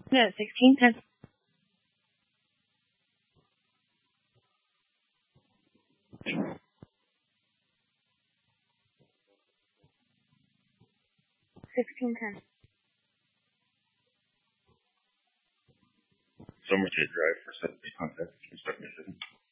No, 1610. Summergate Drive for 70 contact. Construct mission.